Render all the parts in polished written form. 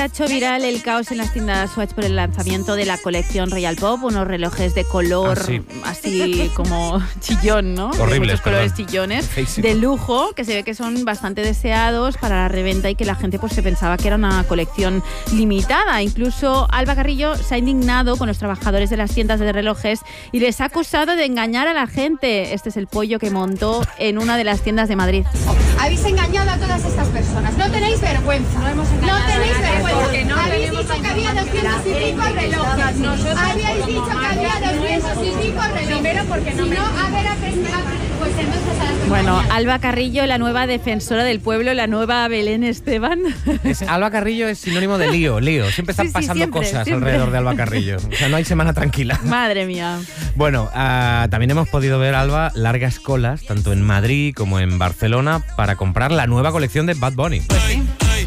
hecho viral el caos en las tiendas Swatch por el lanzamiento de la colección Royal Pop, unos relojes de color así como chillón, ¿no? Horribles, muchos colores chillones, de lujo, que se ve que son bastante deseados para la reventa y que la gente pues se pensaba que era una colección limitada. Incluso Alba Carrillo se ha indignado con los trabajadores de las tiendas de relojes y les ha acusado de engañar a la gente. Este es el pollo que montó en una de las tiendas de Madrid. Habéis engañado a todas estas personas. No tenéis vergüenza. No hemos engañado. No tenéis vergüenza. Porque no habéis dicho que había 200 y pico relojes. Habíais dicho que había 200 y pico relojes. Primero porque no. Si no, a ver, pues entonces bueno, Alba Carrillo, la nueva defensora del pueblo, la nueva Belén Esteban. Alba Carrillo es sinónimo de lío. Siempre están pasando cosas alrededor de Alba Carrillo. O sea, no hay semana tranquila. Madre mía. Bueno, también hemos podido ver, Alba, largas colas, tanto en Madrid como en Barcelona, para comprar la nueva colección de Bad Bunny. Pues sí.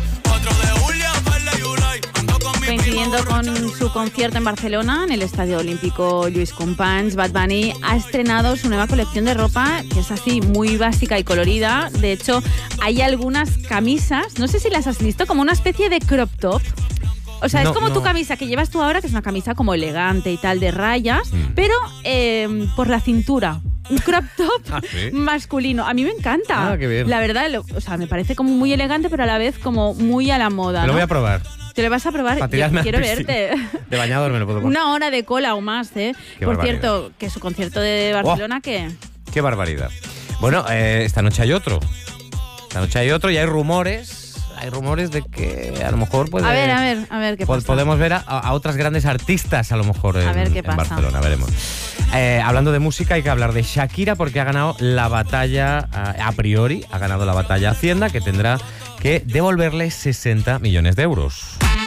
Coincidiendo con su concierto en Barcelona, en el Estadio Olímpico Lluís Companys, Bad Bunny ha estrenado su nueva colección de ropa, que es así muy básica y colorida. De hecho, hay algunas camisas, no sé si las has visto, como una especie de crop top. O sea, es como tu camisa que llevas tú ahora, que es una camisa como elegante y tal, de rayas, pero por la cintura. Un crop top masculino. A mí me encanta. Qué bien. La verdad, o sea, me parece como muy elegante, pero a la vez como muy a la moda. Lo voy a probar. ¿Te lo vas a probar? Quiero verte. De bañador me lo puedo poner. Una hora de cola o más, ¿eh? Por cierto, que su concierto de Barcelona, ¿qué? ¡Qué barbaridad! Bueno, esta noche hay otro. Y hay rumores. De que a lo mejor puede... A ver qué pasa. Podemos ver a otras grandes artistas a lo mejor en Barcelona, veremos. Hablando de música, hay que hablar de Shakira porque ha ganado la batalla, a priori, ha ganado la batalla Hacienda, que tendrá que devolverle 60 millones de euros.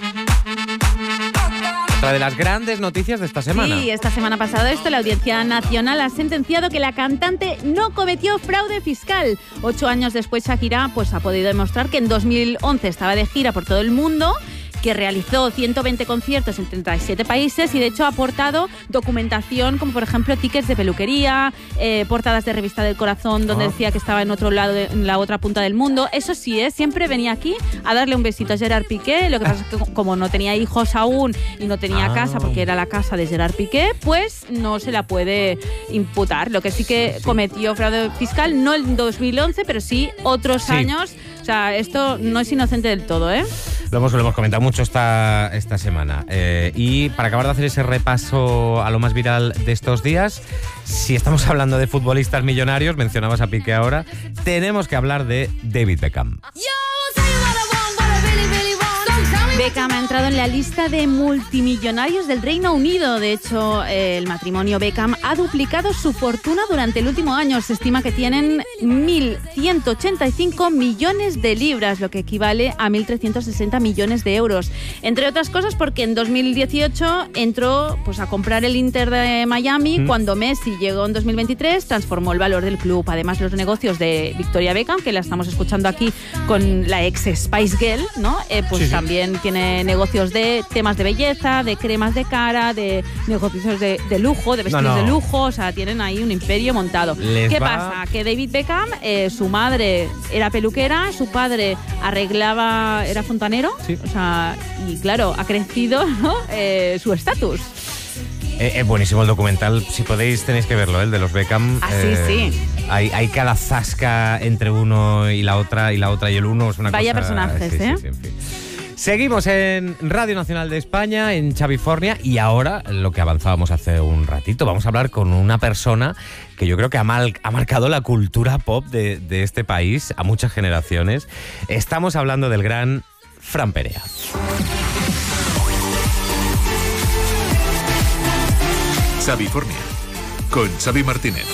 Otra de las grandes noticias de esta semana. Sí, esta semana pasada la Audiencia Nacional ha sentenciado que la cantante no cometió fraude fiscal. 8 años después, Shakira pues ha podido demostrar que en 2011 estaba de gira por todo el mundo, que realizó 120 conciertos en 37 países y de hecho ha aportado documentación como por ejemplo tickets de peluquería, portadas de Revista del Corazón donde decía que estaba en otro lado, en la otra punta del mundo. Eso sí, siempre venía aquí a darle un besito a Gerard Piqué. Lo que pasa es que como no tenía hijos aún y no tenía casa porque era la casa de Gerard Piqué, pues no se la puede imputar. Lo que sí que cometió fraude fiscal, no en 2011, pero sí otros años. O sea, esto no es inocente del todo, ¿eh? Lo hemos comentado mucho esta semana. Y para acabar de hacer ese repaso a lo más viral de estos días, si estamos hablando de futbolistas millonarios, mencionabas a Piqué ahora, tenemos que hablar de David Beckham. Beckham ha entrado en la lista de multimillonarios del Reino Unido. De hecho, el matrimonio Beckham ha duplicado su fortuna durante el último año. Se estima que tienen 1.185 millones de libras, lo que equivale a 1.360 millones de euros. Entre otras cosas porque en 2018 entró pues, a comprar el Inter de Miami. Cuando Messi llegó en 2023, transformó el valor del club. Además, los negocios de Victoria Beckham, que la estamos escuchando aquí con la ex Spice Girl, ¿no? Pues también tiene negocios de temas de belleza, de cremas de cara, de negocios de lujo, de vestidos de lujo. O sea, tienen ahí un imperio montado. ¿Qué pasa? Que David Beckham, su madre era peluquera, su padre arreglaba, era fontanero. O sea, y claro, ha crecido, ¿no? Su estatus. Es buenísimo el documental, si podéis tenéis que verlo, el de los Beckham. Sí. Hay cada zasca entre uno y la otra y el uno. Es una Vaya cosa, personajes, ¿eh? Sí, en fin. Seguimos en Radio Nacional de España, en Chavifornia, y ahora, lo que avanzábamos hace un ratito, vamos a hablar con una persona que yo creo que ha marcado la cultura pop de este país a muchas generaciones. Estamos hablando del gran Fran Perea. Chavifornia, con Xavi Martínez.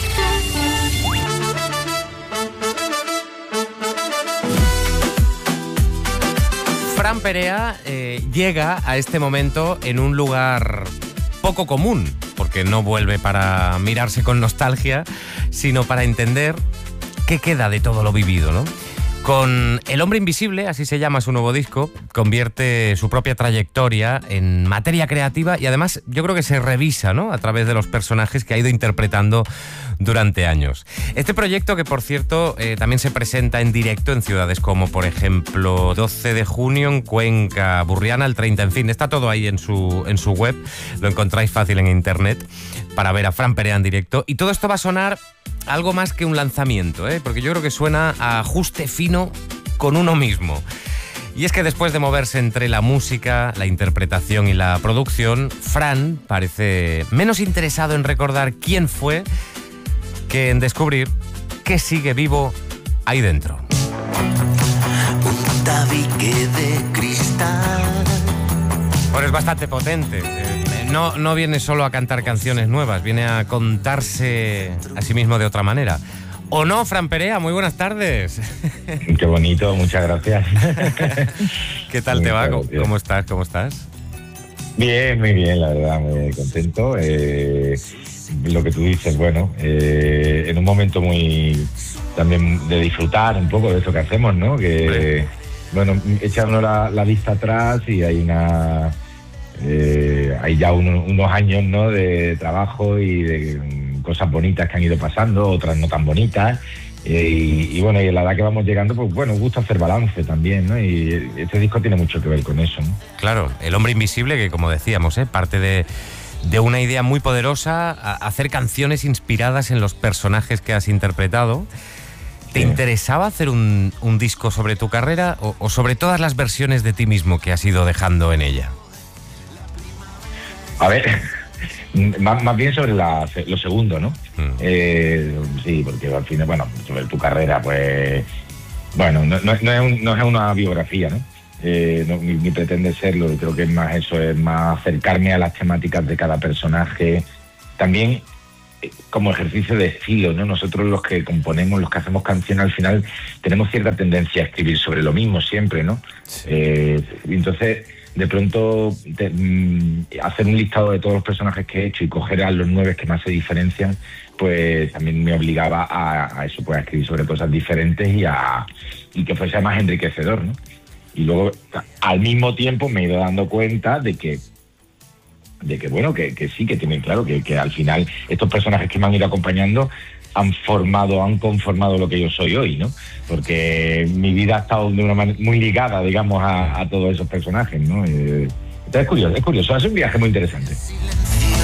Fran Perea llega a este momento en un lugar poco común, porque no vuelve para mirarse con nostalgia, sino para entender qué queda de todo lo vivido, ¿no? Con El hombre invisible, así se llama su nuevo disco, convierte su propia trayectoria en materia creativa y además yo creo que se revisa, ¿no?, a través de los personajes que ha ido interpretando durante años. Este proyecto, que por cierto también se presenta en directo en ciudades como por ejemplo 12 de junio en Cuenca, Burriana el 30, en fin, está todo ahí en su web, lo encontráis fácil en internet para ver a Fran Perea en directo, y todo esto va a sonar algo más que un lanzamiento, porque yo creo que suena a ajuste fino con uno mismo. Y es que después de moverse entre la música, la interpretación y la producción, Fran parece menos interesado en recordar quién fue que en descubrir qué sigue vivo ahí dentro. Un tabique de cristal. Bueno, es bastante potente. No viene solo a cantar canciones nuevas, viene a contarse a sí mismo de otra manera. ¿O no, Fran Perea? Muy buenas tardes. Qué bonito, muchas gracias. ¿Qué tal te va? ¿Cómo estás? ¿Cómo estás? Bien, muy bien, la verdad, muy contento. Lo que tú dices, bueno, en un momento muy también de disfrutar un poco de eso que hacemos, ¿no? Que, bueno, echarnos la vista atrás y hay hay ya unos años, ¿no?, de trabajo y de cosas bonitas que han ido pasando, otras no tan bonitas, y bueno, y en la edad que vamos llegando, pues bueno, gusta hacer balance también, ¿no? Y este disco tiene mucho que ver con eso, ¿no? Claro, El hombre invisible, que como decíamos, parte de una idea muy poderosa, hacer canciones inspiradas en los personajes que has interpretado. ¿Te interesaba hacer un disco sobre tu carrera o sobre todas las versiones de ti mismo que has ido dejando en ella? A ver, más bien sobre lo segundo, ¿no? Sí, porque al final, bueno, sobre tu carrera, pues, bueno, no es una biografía, ¿no? Ni pretende serlo. Creo que es más eso, es más acercarme a las temáticas de cada personaje. También como ejercicio de estilo, ¿no? Nosotros los que componemos, los que hacemos canciones, al final tenemos cierta tendencia a escribir sobre lo mismo siempre, ¿no? Sí. Entonces, de pronto, hacer un listado de todos los personajes que he hecho y coger a los 9 que más se diferencian, pues también me obligaba a eso, pues a escribir sobre cosas diferentes y que fuese más enriquecedor, ¿no? Y luego, al mismo tiempo, me he ido dando cuenta de que bueno, que sí, que tienen claro que al final estos personajes que me han ido acompañando han conformado lo que yo soy hoy, ¿no? Porque mi vida ha estado de una manera muy ligada, digamos, a todos esos personajes, ¿no? Entonces es curioso, es un viaje muy interesante.